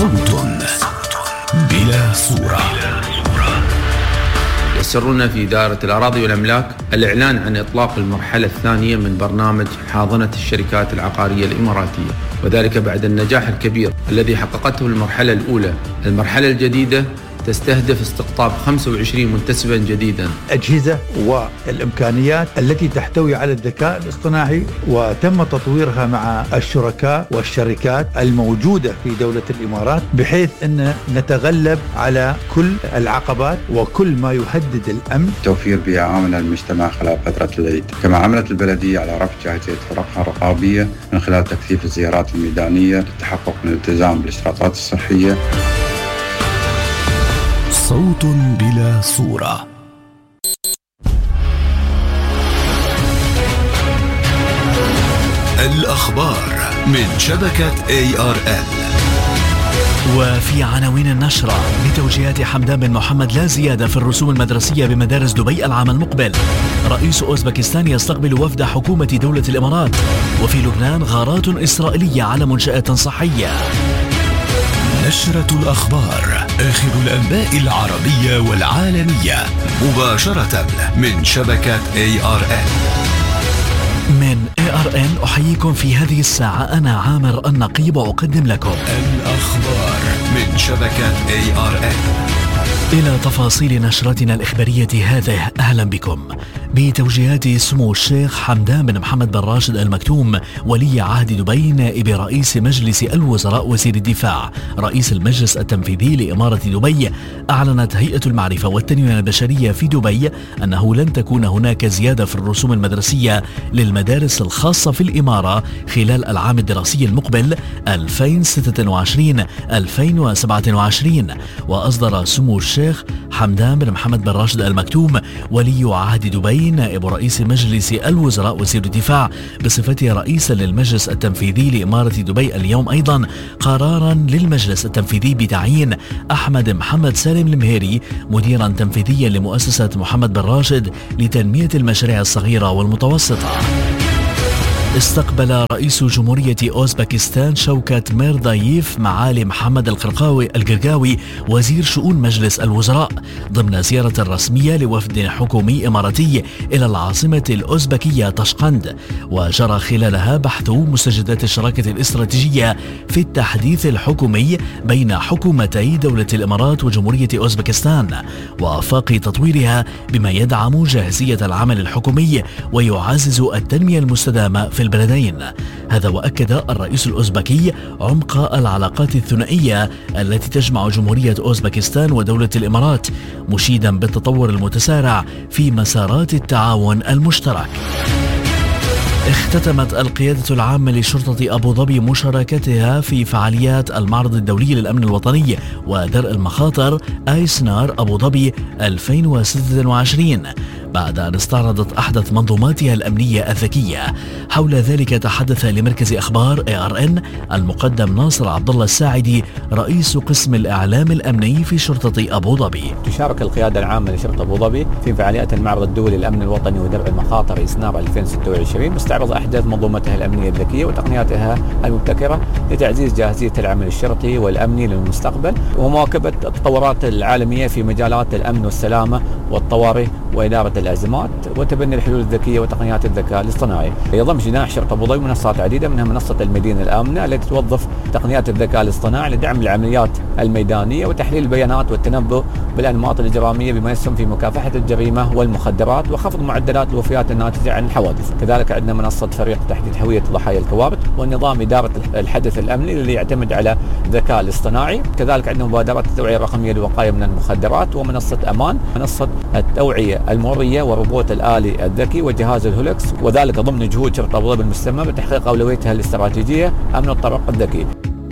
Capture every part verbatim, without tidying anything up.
صوت بلا صورة. يسرنا في إدارة الأراضي والأملاك الإعلان عن إطلاق المرحلة الثانية من برنامج حاضنة الشركات العقارية الإماراتية، وذلك بعد النجاح الكبير الذي حققته المرحلة الأولى. المرحلة الجديدة تستهدف استقطاب خمسة وعشرين منتسبا جديدا. أجهزة والإمكانيات التي تحتوي على الذكاء الاصطناعي وتم تطويرها مع الشركاء والشركات الموجودة في دولة الإمارات، بحيث أن نتغلب على كل العقبات وكل ما يهدد الأمن. توفير بيئة آمنة للمجتمع خلال فترة العيد. كما عملت البلدية على رفع جاهزية فرقها الرقابية من خلال تكثيف الزيارات الميدانية للتحقق من الالتزام بالإشراطات الصحية. صوت بلا صورة. الأخبار من شبكة إيه آر إل. وفي عناوين النشرة: بتوجيهات حمدان بن محمد لا زيادة في الرسوم المدرسية بمدارس دبي العام المقبل. رئيس أوزبكستان يستقبل وفد حكومة دولة الإمارات. وفي لبنان غارات إسرائيلية على منشآت صحية. نشرة الأخبار، آخر الأنباء العربية والعالمية، مباشرة من شبكة إيه آر إن. من إيه آر إن أحييكم في هذه الساعة، أنا عامر النقيب، وأقدم لكم الأخبار من شبكة إيه آر إن. إلى تفاصيل نشرتنا الإخبارية هذه، أهلا بكم. بتوجيهات سمو الشيخ حمدان بن محمد بن راشد المكتوم ولي عهد دبي نائب رئيس مجلس الوزراء وزير الدفاع رئيس المجلس التنفيذي لإمارة دبي، أعلنت هيئة المعرفة والتنمية البشرية في دبي أنه لن تكون هناك زيادة في الرسوم المدرسية للمدارس الخاصة في الإمارة خلال العام الدراسي المقبل ألفين وستة وعشرين ألفين وسبعة وعشرين. وأصدر سمو الشيخ حمدان بن محمد بن راشد المكتوم ولي عهد دبي نائب رئيس مجلس الوزراء وزير الدفاع بصفته رئيسا للمجلس التنفيذي لإمارة دبي اليوم أيضا قرارا للمجلس التنفيذي بتعيين أحمد محمد سالم المهيري مديرا تنفيذيا لمؤسسة محمد بن راشد لتنمية المشاريع الصغيرة والمتوسطة. استقبل رئيس جمهورية أوزبكستان شوكت ميرداييف معالي محمد القرقاوي القرقاوي وزير شؤون مجلس الوزراء ضمن زيارة رسمية لوفد حكومي إماراتي إلى العاصمة الأوزبكية طشقند، وجرى خلالها بحث مستجدات الشراكة الاستراتيجية في التحديث الحكومي بين حكومتي دولة الإمارات وجمهورية أوزبكستان وآفاق تطويرها بما يدعم جاهزية العمل الحكومي ويعزز التنمية المستدامة في البلدين. هذا وأكد الرئيس الأوزبكي عمق العلاقات الثنائية التي تجمع جمهورية أوزبكستان ودولة الإمارات، مشيدا بالتطور المتسارع في مسارات التعاون المشترك. اختتمت القيادة العامة لشرطة أبو ظبي مشاركتها في فعاليات المعرض الدولي للأمن الوطني ودرء المخاطر آيسنار أبو ظبي ألفين وستة وعشرين بعد أن استعرضت أحدث منظوماتها الأمنية الذكية. حول ذلك تحدث لمركز أخبار إيه آر إن المقدم ناصر عبد الله الساعدي رئيس قسم الإعلام الأمني في شرطة أبو ظبي. تشارك القيادة العامة لشرطة أبو ظبي في فعاليات المعرض الدولي للأمن الوطني ودرء المخاطر آيسنار ألفين وستة وعشرين، مستعرض أحدث منظومتها الأمنية الذكية وتقنياتها المبتكرة لتعزيز جاهزية العمل الشرطي والأمني للمستقبل ومواكبة التطورات العالمية في مجالات الأمن والسلامة والطوارئ وإدارة الأزمات وتبني الحلول الذكية وتقنيات الذكاء الاصطناعي. يضم جناح شرطة أبو ظبي منصات عديدة، منها منصة المدينة الآمنة التي توظف تقنيات الذكاء الاصطناعي لدعم العمليات الميدانية وتحليل البيانات والتنبؤ بالأنماط الإجرامية بما يسهم في مكافحة الجريمة والمخدرات وخفض معدلات الوفيات الناتجة عن الحوادث. كذلك عندنا منصة فريق تحديد هوية ضحايا الكوارث والنظام إدارة الحدث الأمني اللي يعتمد على الذكاء الاصطناعي. كذلك عندنا مبادرة التوعية الرقمية للوقاية من المخدرات ومنصة أمان، منصة التوعية المرئية والروبوت الآلي الذكي وجهاز الهولكس، وذلك ضمن جهود شرطة أبو ظبي المستمرة بتحقيق أولويتها الاستراتيجية أمن الطرق الذكي.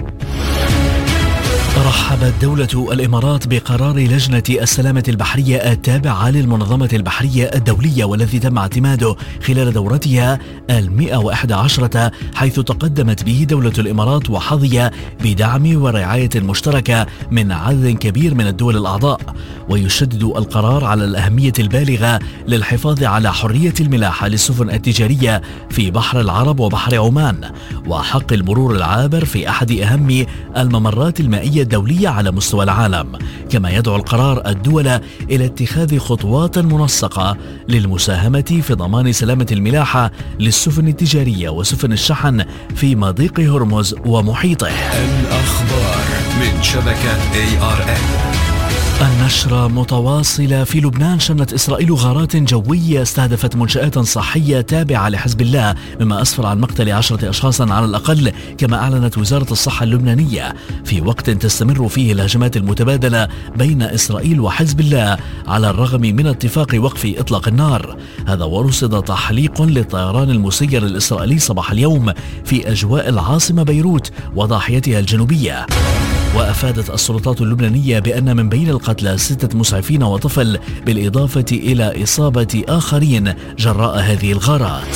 رحبت دولة الإمارات بقرار لجنة السلامة البحرية التابعة للمنظمة البحرية الدولية والذي تم اعتماده خلال دورتها المئة وإحدى عشرة، حيث تقدمت به دولة الإمارات وحظي بدعم ورعاية مشتركة من عدد كبير من الدول الأعضاء. ويشدد القرار على الأهمية البالغة للحفاظ على حرية الملاحة للسفن التجارية في بحر العرب وبحر عمان، وحق المرور العابر في أحد أهم الممرات المائية الأمنية الدولية على مستوى العالم. كما يدعو القرار الدول إلى اتخاذ خطوات منسقة للمساهمة في ضمان سلامة الملاحة للسفن التجارية وسفن الشحن في مضيق هرمز ومحيطه. الأخبار من شبكة إيه آر إن. النشرة متواصلة. في لبنان شنت إسرائيل غارات جوية استهدفت منشآت صحية تابعة لحزب الله، مما أسفر عن مقتل عشرة أشخاص على الأقل، كما أعلنت وزارة الصحة اللبنانية، في وقت تستمر فيه الهجمات المتبادلة بين إسرائيل وحزب الله على الرغم من اتفاق وقف إطلاق النار. هذا ورصد تحليق للطيران المسير الإسرائيلي صباح اليوم في أجواء العاصمة بيروت وضاحيتها الجنوبية. وأفادت السلطات اللبنانية بأن من بين القتلى ستة مسعفين وطفل، بالإضافة إلى إصابة آخرين جراء هذه الغارات.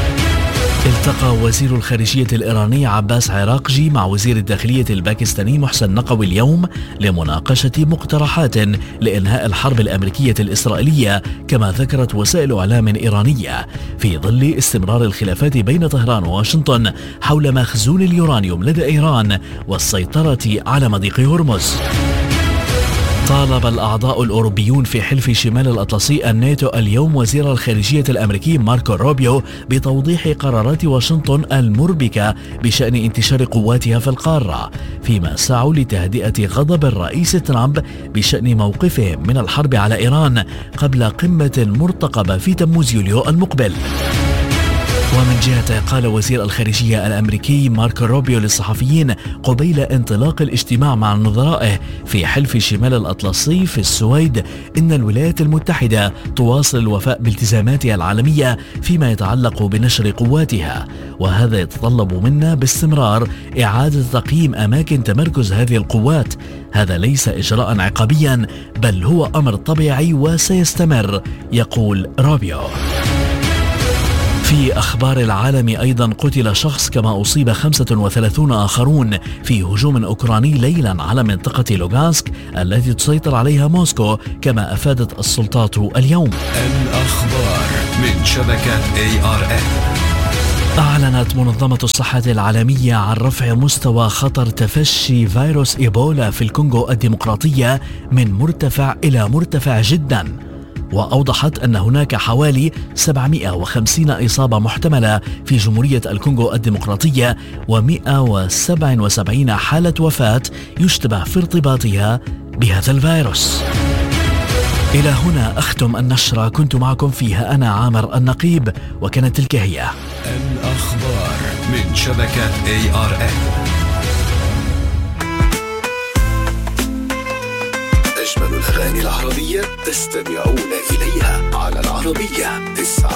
التقى وزير الخارجية الإيراني عباس عراقجي مع وزير الداخلية الباكستاني محسن نقوي اليوم لمناقشة مقترحات لإنهاء الحرب الأمريكية الإسرائيلية، كما ذكرت وسائل إعلام إيرانية، في ظل استمرار الخلافات بين طهران وواشنطن حول مخزون اليورانيوم لدى إيران والسيطرة على مضيق هرمز. طالب الأعضاء الأوروبيون في حلف شمال الأطلسي الناتو اليوم وزير الخارجية الأمريكي ماركو روبيو بتوضيح قرارات واشنطن المربكة بشأن انتشار قواتها في القارة، فيما سعوا لتهدئة غضب الرئيس ترامب بشأن موقفهم من الحرب على إيران قبل قمة مرتقبة في تموز يوليو المقبل. ومن جهته قال وزير الخارجية الأمريكي ماركو روبيو للصحفيين قبيل انطلاق الاجتماع مع نظرائه في حلف شمال الأطلسي في السويد إن الولايات المتحدة تواصل الوفاء بالتزاماتها العالمية فيما يتعلق بنشر قواتها، وهذا يتطلب منا باستمرار إعادة تقييم أماكن تمركز هذه القوات. هذا ليس إجراء عقابيا بل هو أمر طبيعي وسيستمر، يقول روبيو. في أخبار العالم أيضا قتل شخص كما أصيب خمسة وثلاثون آخرون في هجوم أوكراني ليلا على منطقة لوغانسك التي تسيطر عليها موسكو، كما أفادت السلطات اليوم. الأخبار من شبكة إيه آر إن. أعلنت منظمة الصحة العالمية عن رفع مستوى خطر تفشي فيروس إيبولا في الكونغو الديمقراطية من مرتفع إلى مرتفع جدا، وأوضحت أن هناك حوالي سبعمائة وخمسين إصابة محتملة في جمهورية الكونغو الديمقراطية ومائة وسبعة وسبعين حالة وفاة يشتبه في ارتباطها بهذا الفيروس. إلى هنا أختم النشرة، كنت معكم فيها أنا عامر النقيب، وكانت تلك هي الأخبار من شبكة إيه آر إن. أجمل الأغاني العربية تستمعون إليها على العربية تسعة